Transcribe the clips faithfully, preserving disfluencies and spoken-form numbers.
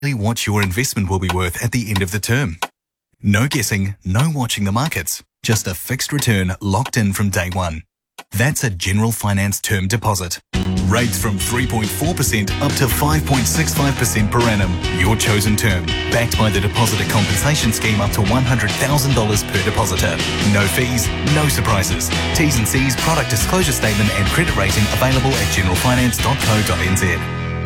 what your investment will be worth at the end of the term. No guessing, no watching the markets, just a fixed return locked in from day one. That's a General Finance term deposit. Rates from three point four percent up to five point six five percent per annum. Your chosen term. Backed by the Depositor Compensation Scheme up to one hundred thousand dollars per depositor. No fees, no surprises. T's and C's, product disclosure statement and credit rating available at general finance dot co dot n z.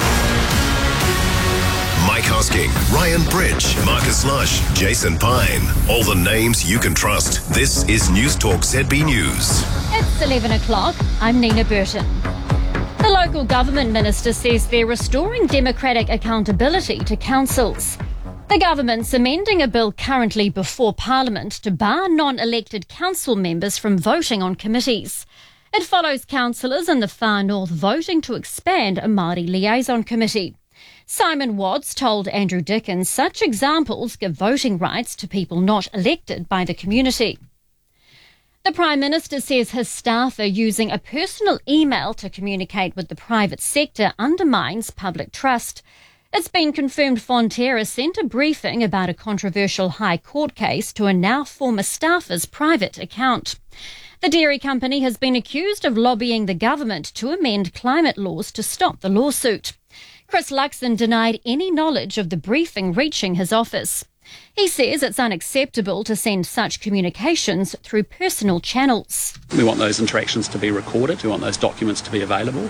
Mike Hosking, Ryan Bridge, Marcus Lush, Jason Pine. All the names you can trust. This is News Talk Z B News. It's eleven o'clock. I'm Nina Burton. The local government minister says they're restoring democratic accountability to councils. The government's amending a bill currently before Parliament to bar non-elected council members from voting on committees. It follows councillors in the far north voting to expand a Māori liaison committee. Simon Watts told Andrew Dickens such examples give voting rights to people not elected by the community. The Prime Minister says his staff are using a personal email to communicate with the private sector undermines public trust. It's been confirmed Fonterra sent a briefing about a controversial High Court case to a now former staffer's private account. The dairy company has been accused of lobbying the government to amend climate laws to stop the lawsuit. Chris Luxon denied any knowledge of the briefing reaching his office. He says it's unacceptable to send such communications through personal channels. We want those interactions to be recorded. We want those documents to be available.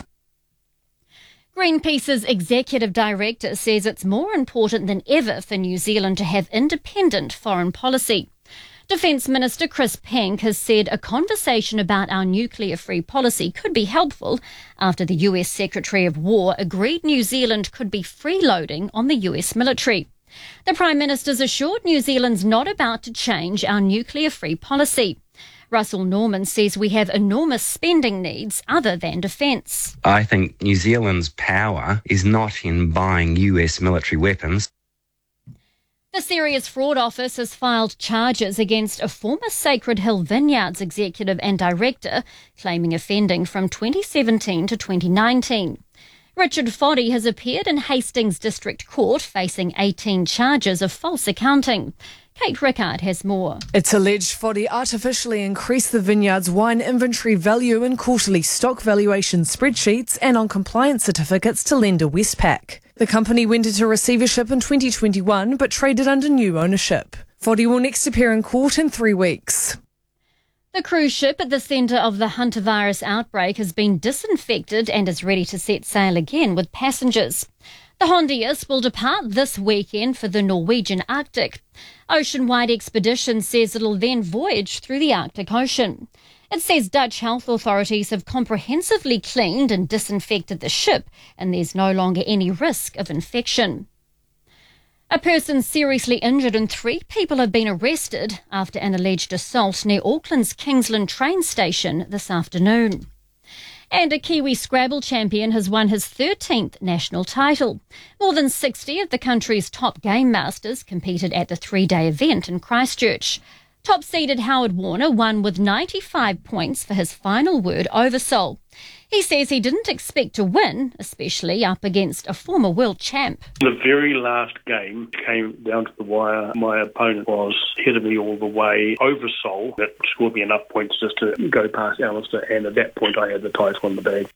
Greenpeace's executive director says it's more important than ever for New Zealand to have independent foreign policy. Defence Minister Chris Penk has said a conversation about our nuclear-free policy could be helpful after the U S Secretary of War agreed New Zealand could be freeloading on the U S military. The Prime Minister's assured New Zealand's not about to change our nuclear-free policy. Russell Norman says we have enormous spending needs other than defence. I think New Zealand's power is not in buying U S military weapons. The Serious Fraud Office has filed charges against a former Sacred Hill Vineyards executive and director, claiming offending from twenty seventeen to twenty nineteen. Richard Foddy has appeared in Hastings District Court facing eighteen charges of false accounting. Kate Rickard has more. It's alleged Foddy artificially increased the vineyard's wine inventory value in quarterly stock valuation spreadsheets and on compliance certificates to lender Westpac. The company went into receivership in twenty twenty-one but traded under new ownership. Foddy will next appear in court in three weeks. The cruise ship at the centre of the hantavirus outbreak has been disinfected and is ready to set sail again with passengers. The Hondius will depart this weekend for the Norwegian Arctic. Ocean-wide Expedition says it'll then voyage through the Arctic Ocean. It says Dutch health authorities have comprehensively cleaned and disinfected the ship, and there's no longer any risk of infection. A person seriously injured and three people have been arrested after an alleged assault near Auckland's Kingsland train station this afternoon. And a Kiwi Scrabble champion has won his thirteenth national title. More than sixty of the country's top game masters competed at the three-day event in Christchurch. Top-seeded Howard Warner won with ninety-five points for his final word Oversoul. He says he didn't expect to win, especially up against a former world champ. The very last game came down to the wire. My opponent was ahead of me all the way. Oversoul, that scored me enough points just to go past Alistair, and at that point I had the title in the bag.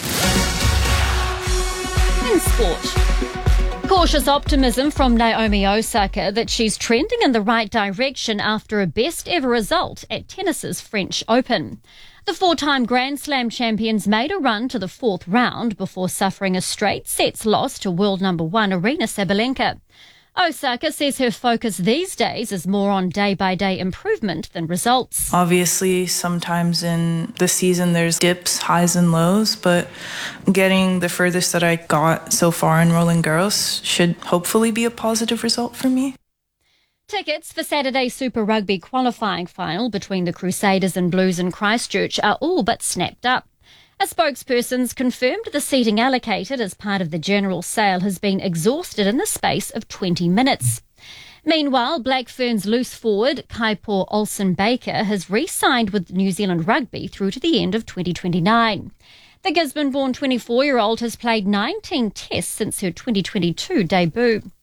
In sport, cautious optimism from Naomi Osaka that she's trending in the right direction after a best-ever result at tennis's French Open. The four-time Grand Slam champions made a run to the fourth round before suffering a straight sets loss to world number one Aryna Sabalenka. Osaka says her focus these days is more on day-by-day improvement than results. Obviously, sometimes in the season there's dips, highs and lows, but getting the furthest that I got so far in Roland Garros should hopefully be a positive result for me. Tickets for Saturday's Super Rugby qualifying final between the Crusaders and Blues in Christchurch are all but snapped up. A spokesperson's confirmed the seating allocated as part of the general sale has been exhausted in the space of twenty minutes. Meanwhile, Black Ferns loose forward Kaipo Olsen-Baker has re-signed with New Zealand Rugby through to the end of twenty twenty-nine. The Gisborne-born twenty-four-year-old has played nineteen tests since her twenty twenty-two debut.